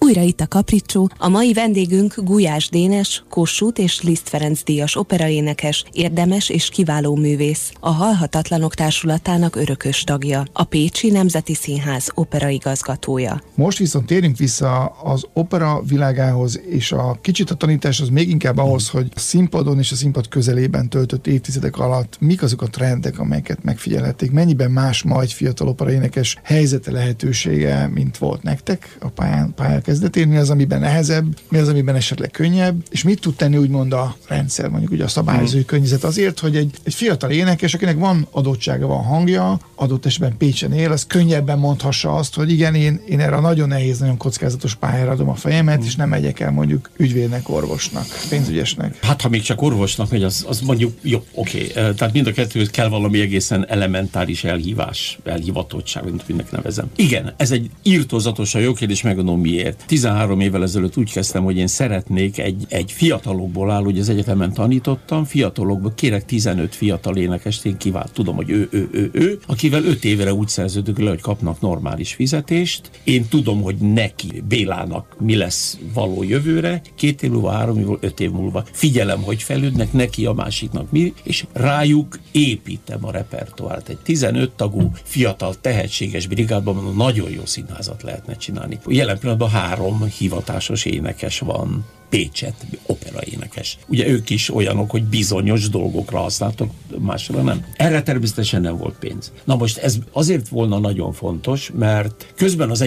Újra itt a Kapricsó, a mai vendégünk Gulyás Dénes, Kossuth és Liszt Ferenc díjas operaénekes, érdemes és kiváló művész, a Halhatatlanok Társulatának örökös tagja, a Pécsi Nemzeti Színház operaigazgatója. Most viszont térjünk vissza az opera világához, és a kicsit a tanításhoz még inkább ahhoz, hogy a színpadon és a színpad közelében töltött évtizedek alatt mik azok a trendek, amelyeket megfigyelhették, mennyiben más ma egy fiatal operaénekes helyzete, lehetősége, mint volt nektek a pályán kezdetén, mi az, amiben nehezebb, mi az, amiben esetleg könnyebb, és mit tud tenni úgymond a rendszer, mondjuk ugye a szabályozói környezet azért, hogy egy fiatal énekes, akinek van adottsága, van hangja, adott esetben Pécsen él, az könnyebben mondhassa azt, hogy igen, én erre a nagyon nehéz, nagyon kockázatos pályára adom a fejemet, és nem megyek el mondjuk ügyvédnek, orvosnak, pénzügyesnek. Hát ha még csak orvosnak megy, az mondjuk jó, oké. Tehát mind a kettőt kell valami egészen elementáris elhivatottság, mint mindnek nevezem. Igen, ez egy irtózatosan jó kérdés, megmondom miért. 13 évvel ezelőtt úgy kezdtem, hogy én szeretnék egy fiatalokból áll, hogy az egyetemen tanítottam, fiatalokból kérek 15 fiatal énekest, én tudom, hogy ő, akivel 5 évre úgy szerződök le, hogy kapnak normális fizetést. Én tudom, hogy neki, Bélának mi lesz való jövőre, 2 év múlva, 3 év múlva, 5 év múlva. Figyelem, hogy fejlődnek, neki a másiknak mi, és rájuk építem a repertoárt. Egy 15 tagú, fiatal, tehetséges brigádban nagyon jó színházat lehetne csinálni. Jelen pillanatban 3 hivatásos énekes van. Pécset, operaénekes. Ugye ők is olyanok, hogy bizonyos dolgokra használtak, másra nem. Erre természetesen nem volt pénz. Na most ez azért volna nagyon fontos, mert közben az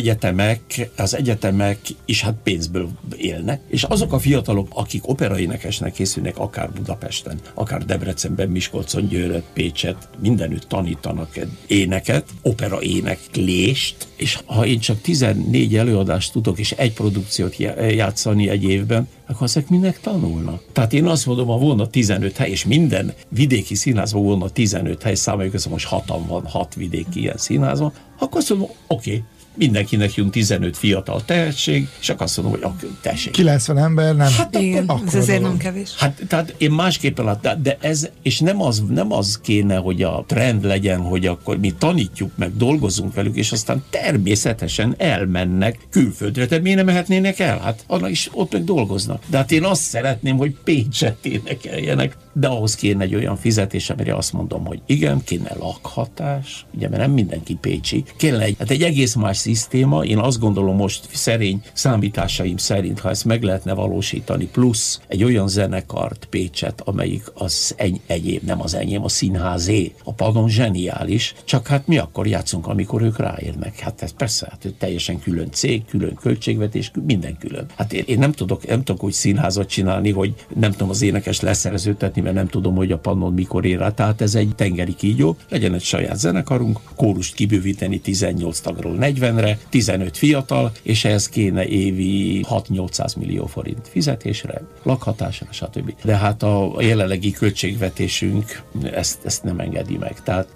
egyetemek is hát pénzből élnek, és azok a fiatalok, akik operaénekesnek készülnek, akár Budapesten, akár Debrecenben, Miskolcon, Győrön, Pécset, mindenütt tanítanak éneket, operaéneklést, és ha én csak 14 előadást tudok, és egy produkciót játszani egy évben, akkor ezek minek tanulnak? Tehát én azt mondom, ha volna 15 hely, és minden vidéki színházban volna 15 hely, számoljuk össze, most 6 van, 6 vidéki ilyen színházban, akkor azt mondom, oké, mindenkinek jön 15 fiatal tehetség, és akkor azt mondom, hogy tessék. 90 ember, nem? Hát igen, ez azért nem kevés. Hát tehát én másképpen láttam, de ez, és nem az kéne, hogy a trend legyen, hogy akkor mi tanítjuk meg, dolgozunk velük, és aztán természetesen elmennek külföldre, de miért nem mehetnének el? Hát annak is ott meg dolgoznak. De hát én azt szeretném, hogy Pécset énekeljenek, de ahhoz kéne egy olyan fizetés, amire azt mondom, hogy igen, kéne lakhatás, ugye, mert nem mindenki pécsi, kéne egy egész más szisztéma, én azt gondolom most szerény számításaim szerint, ha ezt meg lehetne valósítani, plusz egy olyan zenekart Pécset, amelyik az egyéb, nem az enyém, a színházé, a Padon zseniális, csak hát mi akkor játszunk, amikor ők ráérnek. Hát ez persze, hát teljesen külön cég, külön költségvetés, minden külön. Hát én nem tudok úgy színházat csinálni, hogy nem tudom az énekes leszerződtetni, mert nem tudom, hogy a Pannon mikor ér rá. Tehát ez egy tengeri kígyó, legyen egy saját zenekarunk, kórust kibővíteni 18 tagról 40-re, 15 fiatal, és ehhez kéne évi 6-800 millió forint fizetésre, lakhatásra, stb. De hát a jelenlegi költségvetésünk ezt nem engedi meg. Tehát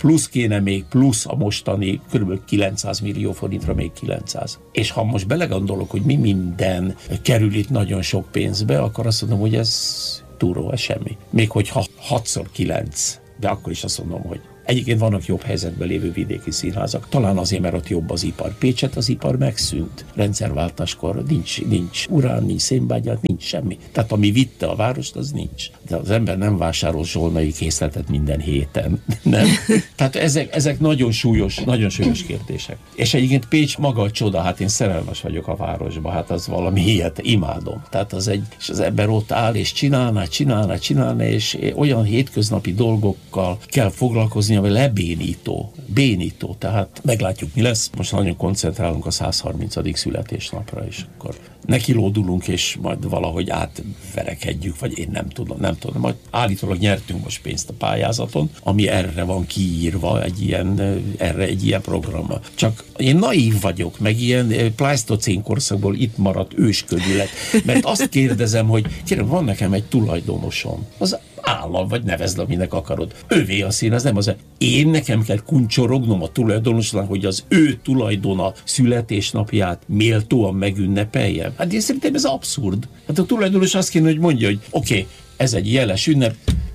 plusz a mostani kb. 900 millió forintra még 900. És ha most belegondolok, hogy mi minden kerül itt nagyon sok pénzbe, akkor azt mondom, hogy ez túró, ez semmi. Még hogyha 6x9, de akkor is azt mondom, hogy egyébként vannak jobb helyzetben lévő vidéki színházak. Talán azért, mert ott jobb az ipar. Pécset az ipar megszűnt. Rendszerváltáskor nincs urán, nincs szénbányát, nincs semmi. Tehát ami vitte a várost, az nincs. De az ember nem vásárol zsolnai készletet minden héten. Nem? Tehát ezek nagyon súlyos kérdések. És egyébként Pécs maga a csoda, hát én szerelmes vagyok a városba, hát az valami ilyet, imádom. Tehát és az ember ott áll, és csinálná, és olyan hétköznapi dolgokkal kell foglalkozni, ami bénító, tehát meglátjuk, mi lesz. Most nagyon koncentrálunk a 130. születésnapra, és akkor nekilódulunk, és majd valahogy átverekedjük, vagy én nem tudom. Majd állítólag nyertünk most pénzt a pályázaton, ami erre van kiírva, egy ilyen programra. Csak én naív vagyok, meg ilyen plásztocén korszakból itt maradt ősködület, mert azt kérdezem, hogy kérem, van nekem egy tulajdonosom, az állam, vagy nevezd, aminek akarod. Ővé a színház, nem az. Nekem kell kuncsorognom a tulajdonosnak, hogy az ő tulajdona születésnapját méltóan megünnepeljem. Hát én szerintem ez abszurd. Hát a tulajdonos azt kéne, hogy mondja, hogy oké, ez egy jeles ünnep,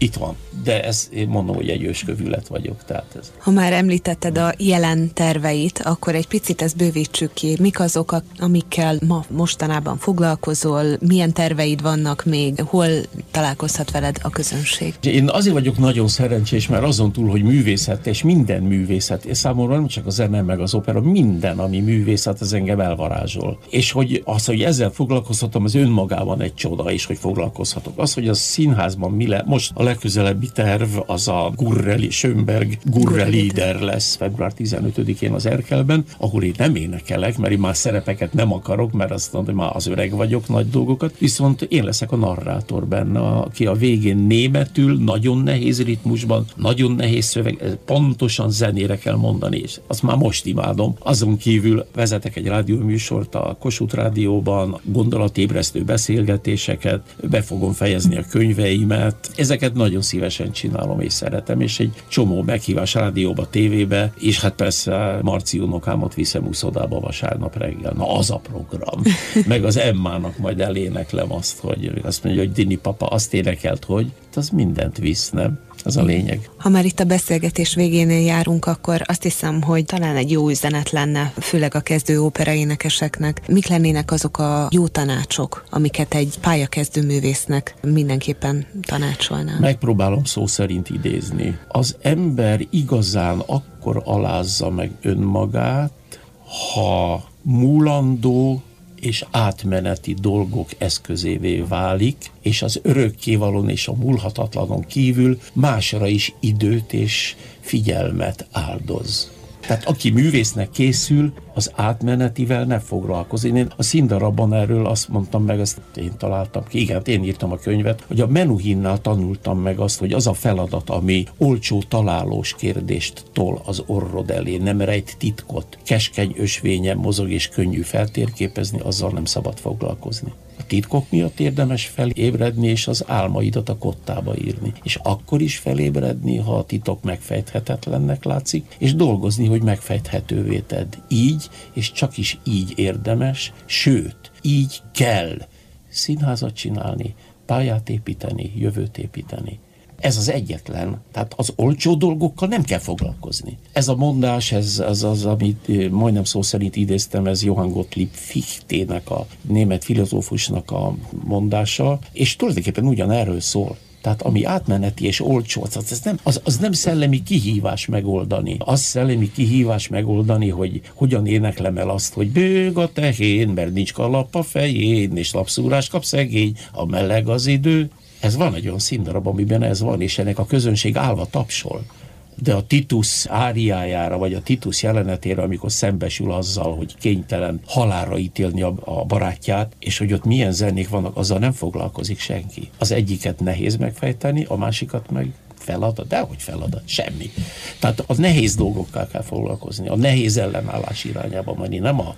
Itt van. De ez, én mondom, hogy egy őskövület vagyok. Tehát ez. Ha már említetted a jelen terveit, akkor egy picit ezt bővítsük ki. Mik azok, amikkel mostanában foglalkozol, milyen terveid vannak még, hol találkozhat veled a közönség? Én azért vagyok nagyon szerencsés, mert azon túl, hogy művészet, és minden művészet, és számomra nem csak a zene, meg az opera, minden, ami művészet, az engem elvarázsol. És hogy az, hogy ezzel foglalkozhatom, az önmagában egy csoda, és hogy foglalkozhatok. Az, hogy a színházban most a legközelebbi terv, az a Schönberg Gurre-Lieder lesz február 15-én az Erkelben, ahol én nem énekelek, mert én már szerepeket nem akarok, mert azt mondom, hogy már az öreg vagyok, nagy dolgokat, viszont én leszek a narrátor benne, aki a végén németül, nagyon nehéz ritmusban, nagyon nehéz szöveg, pontosan zenére kell mondani, és azt már most imádom. Azon kívül vezetek egy rádióműsort a Kossuth Rádióban, gondolatébresztő beszélgetéseket, be fogom fejezni a könyveimet. Ezeket nagyon szívesen csinálom és szeretem, és egy csomó meghívás rádióba, tévébe, és hát persze Marci unokámot viszem úszodába vasárnap reggel. Na, az a program. Meg az Emmának majd eléneklem azt, hogy azt mondja, hogy Dini papa azt énekelt, hogy az mindent visz, nem? Ez a lényeg. Ha már itt a beszélgetés végénél járunk, akkor azt hiszem, hogy talán egy jó üzenet lenne, főleg a kezdő operaénekeseknek. Mik lennének azok a jó tanácsok, amiket egy pályakezdő művésznek mindenképpen tanácsolnál? Megpróbálom szó szerint idézni. Az ember igazán akkor alázza meg önmagát, ha múlandó és átmeneti dolgok eszközévé válik, és az örökkévalón és a múlhatatlanon kívül másra is időt és figyelmet áldoz. Tehát aki művésznek készül, az átmenetivel ne foglalkozni. Én a színdarabban erről azt mondtam meg, ezt én találtam ki, igen, én írtam a könyvet, hogy a Menuhinnál tanultam meg azt, hogy az a feladat, ami olcsó találós kérdést tol az orrod elé, nem rejt titkot, keskeny ösvényen mozog és könnyű feltérképezni, azzal nem szabad foglalkozni. A titkok miatt érdemes felébredni, és az álmaidat a kottába írni. És akkor is felébredni, ha a titok megfejthetetlennek látszik, és dolgozni, hogy megfejthetővé tedd. Így, és csak is így érdemes, sőt, így kell színházat csinálni, pályát építeni, jövőt építeni. Ez az egyetlen, tehát az olcsó dolgokkal nem kell foglalkozni. Ez a mondás, ez az, amit majdnem szó szerint idéztem, ez Johann Gottlieb Fichtenek, a német filozófusnak a mondása, és tulajdonképpen ugyanerről szól. Tehát ami átmeneti és olcsó, az nem szellemi kihívás megoldani. Az szellemi kihívás megoldani, hogy hogyan éneklem el azt, hogy bőg a tehén, mert nincs kalap a fején, és lapszúrás kap szegény, a meleg az idő. Ez van egy olyan színdarab, amiben ez van, és ennek a közönség állva tapsol. De a Titus áriájára, vagy a Titus jelenetére, amikor szembesül azzal, hogy kénytelen halálra ítélni a barátját, és hogy ott milyen zenék vannak, azzal nem foglalkozik senki. Az egyiket nehéz megfejteni, a másikat meg feladat, dehogy feladat, semmi. Tehát a nehéz dolgokkal kell foglalkozni, a nehéz ellenállás irányába menni,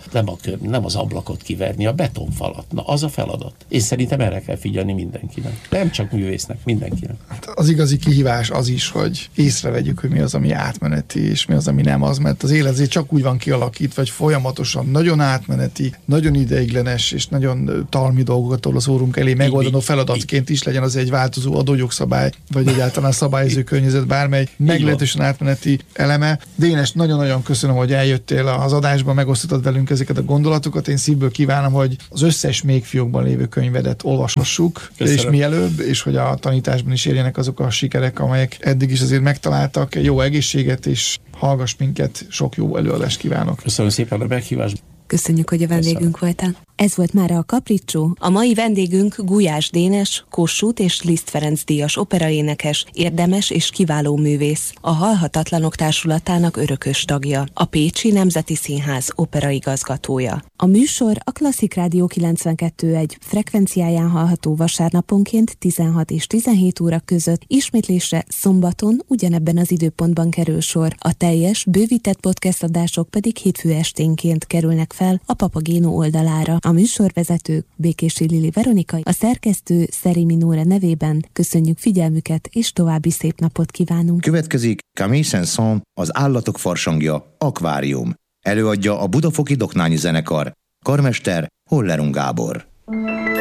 nem az ablakot kiverni, a betonfalat. Na, az a feladat. És szerintem erre kell figyelni mindenkinek. Nem csak művésznek, mindenkinek. Az igazi kihívás az is, hogy észrevegyük, hogy mi az, ami átmeneti, és mi az, ami nem az, mert az élet csak úgy van kialakítva, hogy folyamatosan nagyon átmeneti, nagyon ideiglenes, és nagyon talmi dolgokat tol az órunk elé megoldanó feladatként is, legyen az egy változó adójogszabály, vagy egyáltalán szabályozó környezet, bármely meglehetősen átmeneti eleme. Dénes, nagyon-nagyon köszönöm, hogy eljöttél az adásba, megosztottad velünk ezeket a gondolatokat. Én szívből kívánom, hogy az összes még fiókban lévő könyvedet olvashassuk, és mielőbb, és hogy a tanításban is érjenek azok a sikerek, amelyek eddig is azért megtaláltak. Jó egészséget, és hallgass minket, sok jó előadást kívánok. Köszönöm szépen a meghívást. Köszönjük, hogy a vendégünk voltál. Ez volt már a Capriccio. A mai vendégünk Gulyás Dénes, Kossuth és Liszt Ferenc díjas operaénekes, érdemes és kiváló művész, a Halhatatlanok Társulatának örökös tagja, a Pécsi Nemzeti Színház operaigazgatója. A műsor a Klasszik Rádió 92.1 frekvenciáján hallható vasárnaponként 16 és 17 óra között, ismétlésre szombaton ugyanebben az időpontban kerül sor. A teljes, bővített podcast adások pedig hétfő esténként kerülnek fel a Papagéno oldalára. A műsorvezetők Békési Lili Veronika, a szerkesztő Szerimi Nóra nevében köszönjük figyelmüket, és további szép napot kívánunk. Következik Camille Saint-Saëns, az Állatok farsangja, Akvárium. Előadja a Budafoki Doknányi Zenekar, karmester Hollerung Gábor.